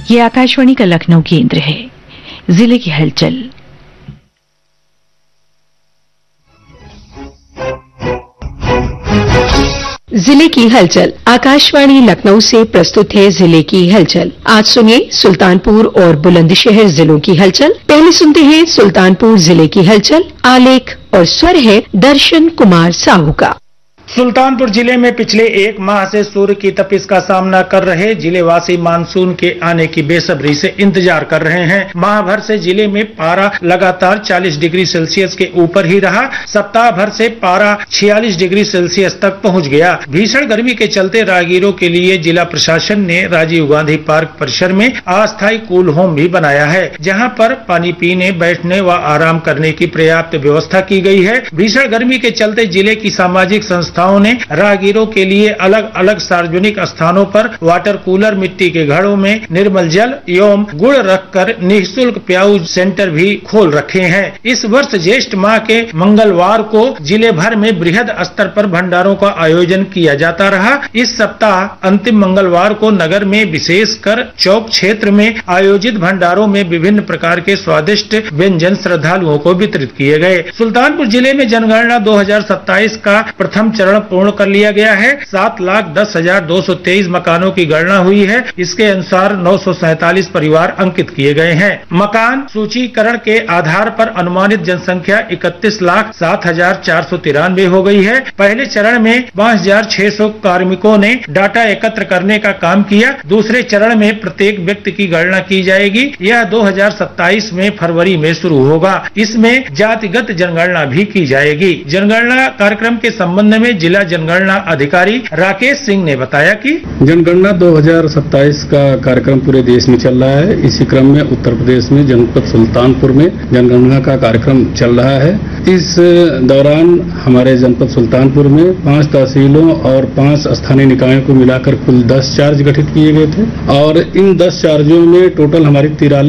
ये आकाशवाणी का लखनऊ केंद्र है। जिले की हलचल। जिले की हलचल आकाशवाणी लखनऊ से प्रस्तुत है। जिले की हलचल आज सुनिए सुल्तानपुर और बुलंदशहर जिलों की हलचल। पहले सुनते हैं सुल्तानपुर जिले की हलचल। आलेख और स्वर है दर्शन कुमार साहू का। सुल्तानपुर जिले में पिछले एक माह से सूर्य की तपिश का सामना कर रहे जिलेवासी मानसून के आने की बेसब्री से इंतजार कर रहे हैं। माह भर से जिले में पारा लगातार 40 डिग्री सेल्सियस के ऊपर ही रहा। सप्ताह भर से पारा 46 डिग्री सेल्सियस तक पहुंच गया। भीषण गर्मी के चलते राहगीरों के लिए जिला प्रशासन ने राजीव गांधी पार्क परिसर में अस्थायी कूल होम भी बनाया है, जहां पर पानी पीने, बैठने व आराम करने की पर्याप्त व्यवस्था की गई है। भीषण गर्मी के चलते जिले की सामाजिक संस्थाओं ने राहगीरों के लिए अलग अलग सार्वजनिक स्थानों पर वाटर कूलर, मिट्टी के घड़ों में निर्मल जल एवं गुड़ रखकर निःशुल्क प्याऊ सेंटर भी खोल रखे हैं। इस वर्ष ज्येष्ठ माह के मंगलवार को जिले भर में बृहद स्तर पर भंडारों का आयोजन किया जाता रहा। इस सप्ताह अंतिम मंगलवार को नगर में विशेषकर चौक क्षेत्र में आयोजित भंडारों में विभिन्न प्रकार के स्वादिष्ट व्यंजन श्रद्धालुओं को वितरित किए गए। सुल्तानपुर जिले में जनगणना 2027 का प्रथम चरण पूर्ण कर लिया गया है। 7,10,223 मकानों की गणना हुई है। इसके अनुसार 947 परिवार अंकित किए गए हैं। मकान सूचीकरण के आधार पर अनुमानित जनसंख्या 31,07,493 हो गई है। पहले चरण में 5,600 कार्मिकों ने डाटा एकत्र करने का काम किया। दूसरे चरण में प्रत्येक व्यक्ति की गणना की जाएगी। यह 2027 में फरवरी में शुरू होगा। इसमें जातिगत जनगणना भी की जाएगी। जनगणना कार्यक्रम के संबंध में जिला जनगणना अधिकारी राकेश सिंह ने बताया कि जनगणना 2027 का कार्यक्रम पूरे देश में चल रहा है। इसी क्रम में उत्तर प्रदेश में जनपद सुल्तानपुर में जनगणना का कार्यक्रम चल रहा है। इस दौरान हमारे जनपद सुल्तानपुर में 5 तहसीलों और 5 स्थानीय निकायों को मिलाकर कुल 10 चार्ज गठित किए गए थे और इन 10 चार्जों में टोटल हमारी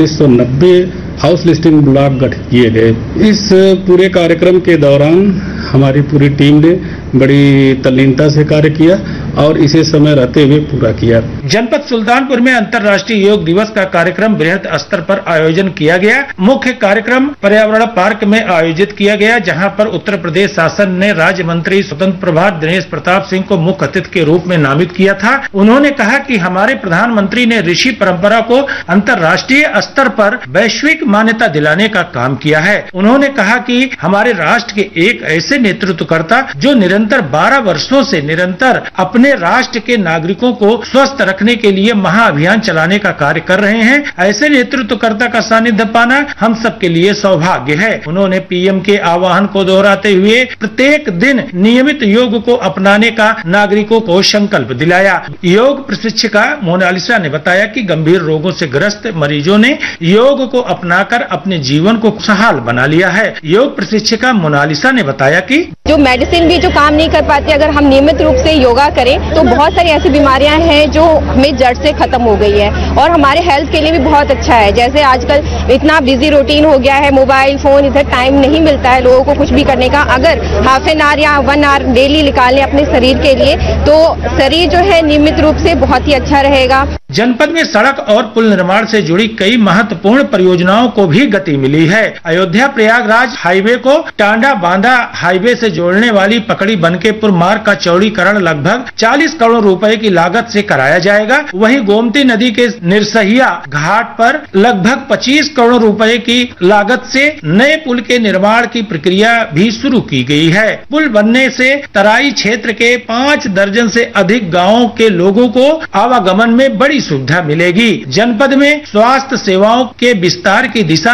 4390 हाउस लिस्टिंग ब्लॉक गठित किए गए। इस पूरे कार्यक्रम के दौरान हमारी पूरी टीम ने बड़ी तल्लीनता से कार्य किया और इसे समय रहते हुए पूरा किया। जनपद सुल्तानपुर में अंतर्राष्ट्रीय योग दिवस का कार्यक्रम बृहद स्तर पर आयोजन किया गया। मुख्य कार्यक्रम पर्यावरण पार्क में आयोजित किया गया, जहां पर उत्तर प्रदेश शासन ने राज्य मंत्री स्वतंत्र प्रभार दिनेश प्रताप सिंह को मुख्य अतिथि के रूप में नामित किया था। उन्होंने कहा कि हमारे प्रधानमंत्री ने ऋषि परंपरा को अंतर्राष्ट्रीय स्तर पर वैश्विक मान्यता दिलाने का काम किया है। उन्होंने कहा कि हमारे राष्ट्र के एक ऐसे नेतृत्वकर्ता जो निरंतर 12 वर्षों से निरंतर अपने राष्ट्र के नागरिकों को स्वस्थ रखने के लिए महाअभियान चलाने का कार्य कर रहे हैं, ऐसे नेतृत्वकर्ता का सानिध्य पाना हम सबके लिए सौभाग्य है। उन्होंने पीएम के आह्वान को दोहराते हुए प्रत्येक दिन नियमित योग को अपनाने का नागरिकों को संकल्प दिलाया। योग प्रशिक्षिका मोनालिसा ने बताया कि गंभीर रोगों से ग्रस्त मरीजों ने योग को अपनाकर अपने जीवन को खुशहाल बना लिया है। योग प्रशिक्षिका मोनालिसा ने बताया कि जो मेडिसिन भी जो काम नहीं कर पाती, अगर हम नियमित रूप से योगा करें तो बहुत सारी ऐसी बीमारियां हैं जो हमें जड़ से खत्म हो गई है और हमारे हेल्थ के लिए भी बहुत अच्छा है। जैसे आजकल इतना बिजी रूटीन हो गया है, मोबाइल फोन, इधर टाइम नहीं मिलता है लोगों को कुछ भी करने का। अगर हाफ एन आवर या 1 आवर डेली निकालें अपने शरीर के लिए तो शरीर जो है नियमित रूप से बहुत ही अच्छा रहेगा। जनपद में सड़क और पुल निर्माण से जुड़ी कई महत्वपूर्ण परियोजनाओं को भी गति मिली है। अयोध्या प्रयागराज हाईवे को टांडा बांधा हाईवे से जोड़ने वाली पकड़ी बनकेपुर मार्ग का चौड़ीकरण लगभग 40 करोड़ रुपए की लागत से कराया जाएगा। वहीं गोमती नदी के निरसहिया घाट पर लगभग 25 करोड़ रुपए की लागत से नए पुल के निर्माण की प्रक्रिया भी शुरू की गई है। पुल बनने से तराई क्षेत्र के 5 दर्जन से अधिक गाँवों के लोगों को आवागमन में बड़ी सुविधा मिलेगी। जनपद में स्वास्थ्य सेवाओं के विस्तार की दिशा